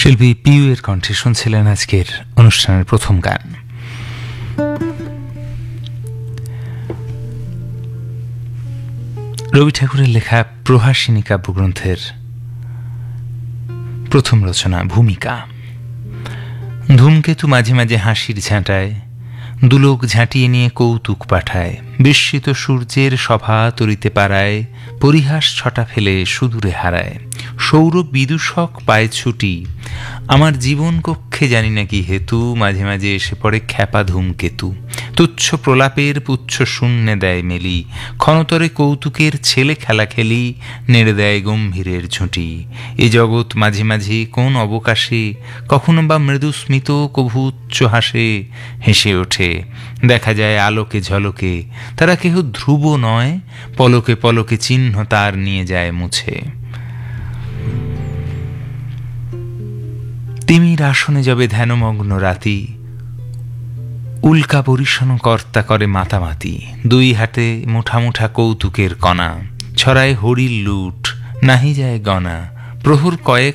শিল্পী পিউ এর কণ্ঠে শুনছিলেন আজকের অনুষ্ঠানের প্রথম গান। রবি ঠাকুরের লেখা প্রহাসিনী কাব্যগ্রন্থের প্রথম রচনা ভূমিকা। ধূমকেতু মাঝে মাঝে হাসির ঝাঁটায়, দুলোক ঝাঁটিয়ে নিয়ে কৌতুক পাঠায়, বিস্মিত সূর্যের সভা তরিতে পারায়, পরিহাস ছটা ফেলে সুদূরে হারায়। সৌরভ বিদূষক পায় ছুটি, আমার জীবন কক্ষে জানি না কি হেতু, মাঝে মাঝে এসে পড়ে খ্যাপা ধূমকেতু। তুচ্ছ প্রলাপের পুচ্ছ শূন্যে দেয় মেলি, ক্ষণতরে কৌতুকের ছেলে খেলা খেলি, নেড়ে দেয় গম্ভীরের ঝুঁটি। এ জগৎ মাঝে মাঝে কোন অবকাশে, কখনো বা মৃদুস্মিত কভু উচ্চ হাসে, হেসে ওঠে। দেখা যায় আলোকে ঝলকে, তারা কেহ ধ্রুব নয়, পলকে পলকে চিহ্ন তার নিয়ে যায় মুছে। তিমির আসনে যাবে ধ্যানমগ্ন রাতি, উল্কা বরিশন কর্তা করে মাতামাতি। দুই হাতে মুঠা মুঠা কৌতুকের কণা, ছড়ায় হরির লুট, নাহি যায় গনা। প্রহর কয়েক